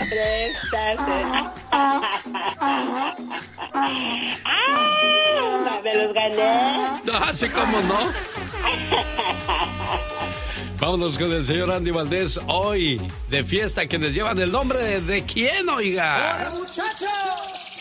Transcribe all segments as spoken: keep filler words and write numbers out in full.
Préstate. ¡Ah! ¿Me los gané? Así como no. Vámonos con el señor Andy Valdés. Hoy, de fiesta, quienes llevan el nombre de, ¿de quién, oiga? ¡Hola, muchachos!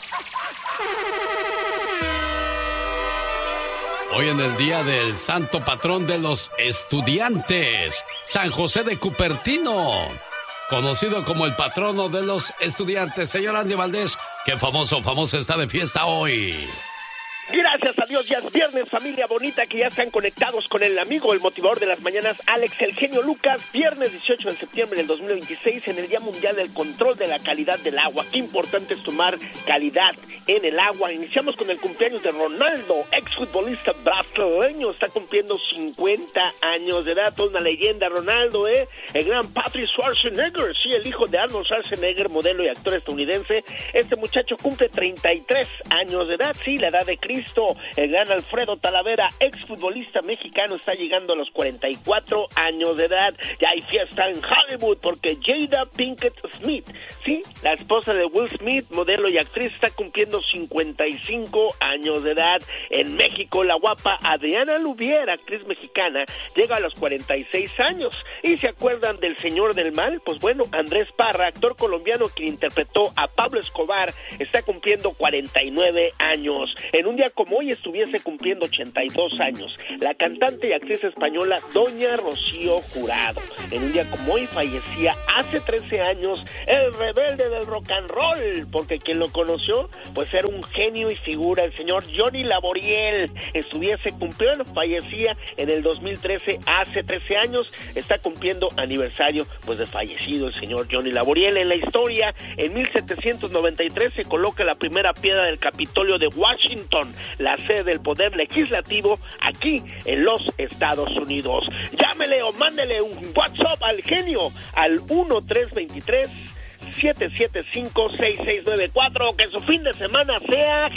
Hoy en el día del santo patrón de los estudiantes, San José de Cupertino, conocido como el patrono de los estudiantes. Señor Andy Valdés, qué famoso, famoso está de fiesta hoy. Gracias a Dios, ya es viernes, familia bonita, que ya están conectados con el amigo, el motivador de las mañanas, Alex, el genio Lucas. Viernes dieciocho de septiembre del dos mil veintiséis, en el Día Mundial del Control de la Calidad del Agua. Qué importante es tomar calidad en el agua. Iniciamos con el cumpleaños de Ronaldo, exfutbolista brasileño, está cumpliendo cincuenta años de edad, toda una leyenda Ronaldo, ¿eh? El gran Patrick Schwarzenegger, sí, el hijo de Arnold Schwarzenegger, modelo y actor estadounidense. Este muchacho cumple treinta y tres años de edad, sí, la edad de Cristo. El gran Alfredo Talavera, exfutbolista mexicano, está llegando a los cuarenta y cuatro años de edad. Ya hay fiesta en Hollywood porque Jada Pinkett Smith, sí, la esposa de Will Smith, modelo y actriz, está cumpliendo cincuenta y cinco años de edad. En México, la guapa Adriana Lubier, actriz mexicana, llega a los cuarenta y seis años. ¿Y se acuerdan del Señor del Mal? Pues bueno, Andrés Parra, actor colombiano que interpretó a Pablo Escobar, está cumpliendo cuarenta y nueve años. En un día como hoy estuviese cumpliendo ochenta y dos años la cantante y actriz española Doña Rocío Jurado. En un día como hoy fallecía hace trece años el rebelde del rock and roll, porque quien lo conoció pues era un genio y figura, el señor Johnny Laboriel. Estuviese cumpliendo, fallecía en el dos mil trece, hace trece años, está cumpliendo aniversario pues de fallecido el señor Johnny Laboriel. En la historia, en mil setecientos noventa y tres se coloca la primera piedra del Capitolio de Washington, la sede del poder legislativo aquí en los Estados Unidos. Llámele o mándele un WhatsApp al genio al uno tres dos tres, siete siete cinco, seis seis nueve cuatro. Que su fin de semana sea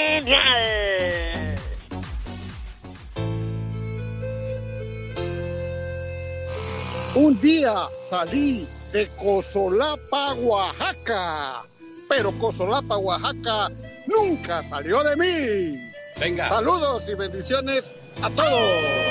genial. Un día salí de Cosolapa, Oaxaca, pero Cosolapa, Oaxaca nunca salió de mí. Venga. Saludos y bendiciones a todos.